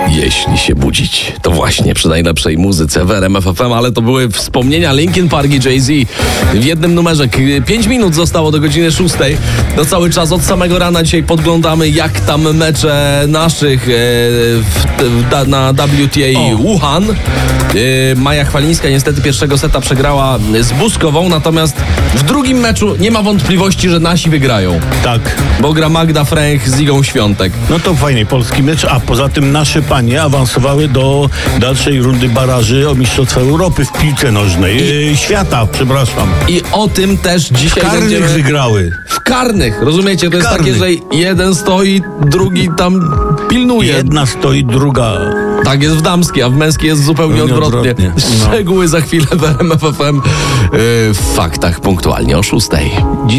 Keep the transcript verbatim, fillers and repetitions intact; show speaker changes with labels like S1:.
S1: Jeśli się budzić, to właśnie przy najlepszej muzyce w R M F F M, ale to były wspomnienia Linkin Park i Jay-Z w jednym numerze. Pięć minut zostało do godziny szóstej. To cały czas od samego rana dzisiaj podglądamy, jak tam mecze naszych e, w, w, na W T A Wuhan. E, Maja Chwalińska niestety pierwszego seta przegrała z Buskową, natomiast w drugim meczu nie ma wątpliwości, że nasi wygrają.
S2: Tak.
S1: Bo gra Magda Fręch z Igą Świątek.
S2: No to fajny polski mecz, a poza tym nasze panie awansowały do dalszej rundy baraży o Mistrzostwa Europy w piłce nożnej. Yy, świata, przepraszam.
S1: I o tym też dzisiaj
S2: w karnych
S1: będziemy...
S2: wygrały.
S1: W karnych, rozumiecie? To jest
S2: Karnych.
S1: takie, że jeden stoi, drugi tam pilnuje.
S2: Jedna stoi, druga...
S1: Tak jest w damskiej, a w męskiej jest zupełnie odwrotnie.
S2: odwrotnie. No.
S1: Szczegóły za chwilę w R M F F M. Yy, w faktach punktualnie o szóstej.